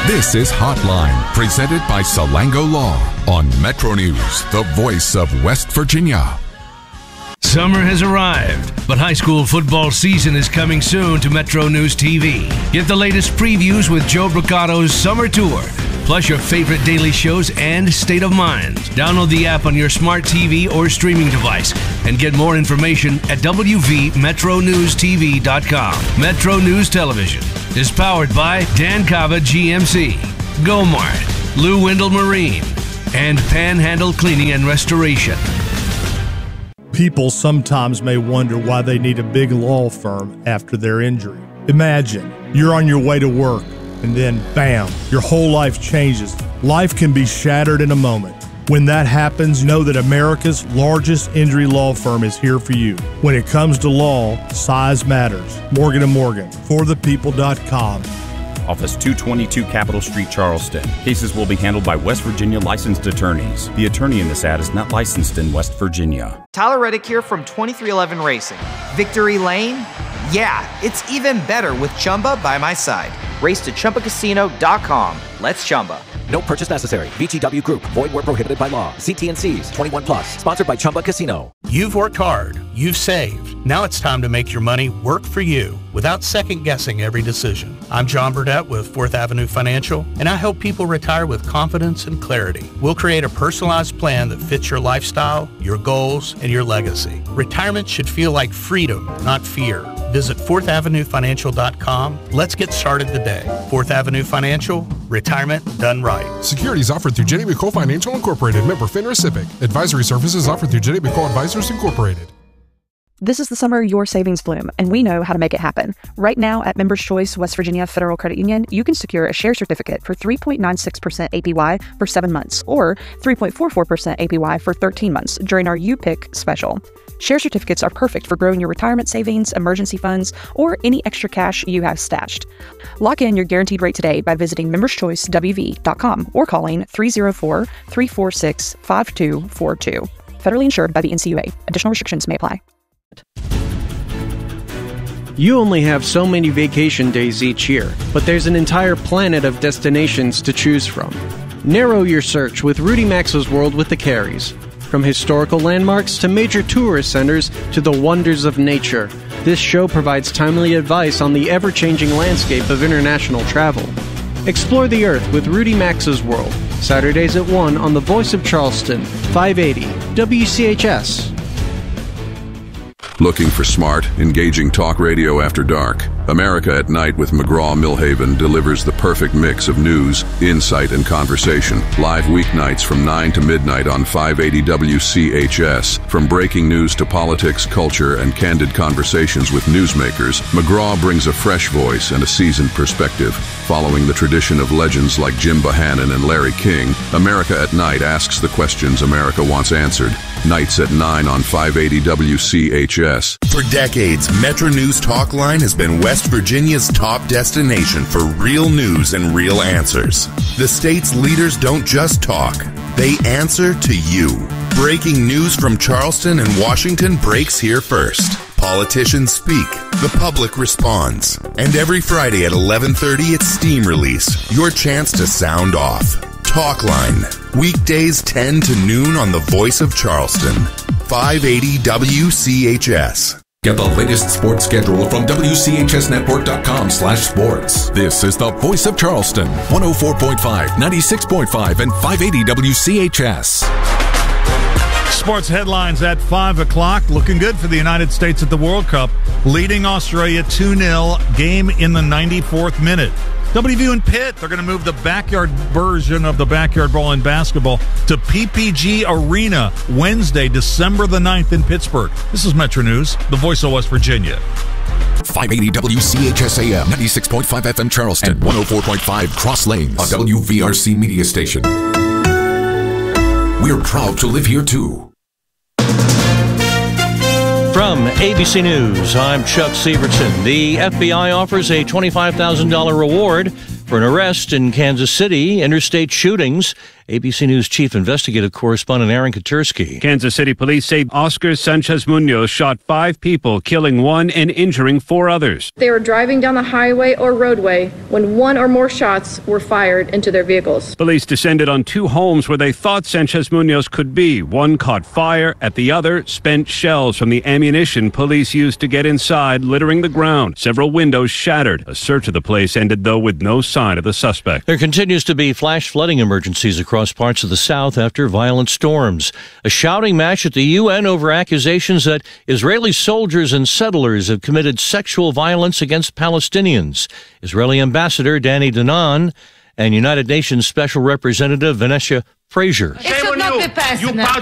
This is Hotline, presented by Salango Law on Metro News, the voice of West Virginia. Summer has arrived, but high school football season is coming soon to Metro News TV. Get the latest previews with Joe Bricato's Summer Tour, plus your favorite daily shows and State of Mind. Download the app on your smart TV or streaming device and get more information at wvmetronewstv.com. Metro News Television is powered by Dan Cava GMC, Gomart, Lou Wendell Marine, and Panhandle Cleaning and Restoration. People sometimes may wonder why they need a big law firm after their injury. Imagine you're on your way to work and then, bam, your whole life changes. Life can be shattered in a moment. When that happens, know that America's largest injury law firm is here for you. When it comes to law, size matters. Morgan & Morgan, forthepeople.com. Office 222 Capitol Street, Charleston. Cases will be handled by West Virginia licensed attorneys. The attorney in this ad is not licensed in West Virginia. Tyler Reddick here from 2311 Racing. Victory Lane? Yeah, it's even better with Chumba by my side. Race to ChumbaCasino.com. Let's Chumba. No purchase necessary. VGW Group. Void where prohibited by law. See T&Cs. 21 plus. Sponsored by Chumba Casino. You've worked hard. You've saved. Now it's time to make your money work for you without second-guessing every decision. I'm John Burdett with 4th Avenue Financial, and I help people retire with confidence and clarity. We'll create a personalized plan that fits your lifestyle, your goals, and your legacy. Retirement should feel like freedom, not fear. Visit 4thavenuefinancial.com. Let's get started today. 4th Avenue Financial, retirement done right. Securities offered through Jenny McCole Financial Incorporated, member FINRA SIPC. Advisory services offered through Jenny McCole Advisors Incorporated. This is the summer your savings bloom, and we know how to make it happen. Right now at Members Choice West Virginia Federal Credit Union, you can secure a share certificate for 3.96% APY for 7 months or 3.44% APY for 13 months during our U-Pick special. Share certificates are perfect for growing your retirement savings, emergency funds, or any extra cash you have stashed. Lock in your guaranteed rate today by visiting memberschoicewv.com or calling 304-346-5242. Federally insured by the NCUA. Additional restrictions may apply. You only have so many vacation days each year, but there's an entire planet of destinations to choose from. Narrow your search with Rudy Maxa's World with the Careys. From historical landmarks to major tourist centers to the wonders of nature, this show provides timely advice on the ever-changing landscape of international travel. Explore the Earth with Rudy Maxa's World, Saturdays at 1 on the Voice of Charleston, 580 WCHS. Looking for smart, engaging talk radio after dark? America at Night with McGraw-Milhaven delivers the perfect mix of news, insight, and conversation. Live weeknights from 9 to midnight on 580 WCHS. From breaking news to politics, culture, and candid conversations with newsmakers, McGraw brings a fresh voice and a seasoned perspective. Following the tradition of legends like Jim Bohannon and Larry King, America at Night asks the questions America wants answered. Nights at 9 on 580 WCHS. For decades, Metro News Talkline has been West Virginia's top destination for real news and real answers. The state's leaders don't just talk, they answer to you. Breaking news from Charleston and Washington breaks here first. Politicians speak, the public responds. And every Friday at 11:30, it's Steam Release, your chance to sound off. Talkline, weekdays 10 to noon on the Voice of Charleston, 580 WCHS. Get the latest sports schedule from WCHSnetwork.com/sports. This is the Voice of Charleston, 104.5, 96.5, and 580 WCHS. Sports headlines at 5 o'clock. Looking good for the United States at the World Cup. Leading Australia 2-0. Game in the 94th minute. WVU and Pitt, they're going to move the backyard version of the backyard ball in basketball to PPG Arena Wednesday, December the 9th in Pittsburgh. This is Metro News, the Voice of West Virginia. 580 WCHS AM, 96.5 FM Charleston, and 104.5 Cross Lanes, a WVRC media station. We're proud to live here, too. From ABC News, I'm Chuck Severson. The FBI offers a $25,000 reward for an arrest in Kansas City. Interstate shootings ABC News chief investigative correspondent Aaron Katursky. Kansas City police say Oscar Sanchez Munoz shot 5 people, killing 1 and injuring 4 others. They were driving down the highway or roadway when 1 or more shots were fired into their vehicles. Police descended on 2 homes where they thought Sanchez Munoz could be. One caught fire. At the other, spent shells from the ammunition police used to get inside, littering the ground. Several windows shattered. A search of the place ended, though, with no sign of the suspect. There continues to be flash flooding emergencies across parts of the South after violent storms. A shouting match at the UN over accusations that Israeli soldiers and settlers have committed sexual violence against Palestinians. Israeli Ambassador Danny Danon and United Nations Special Representative Vanessa Fraser. It should not be personal.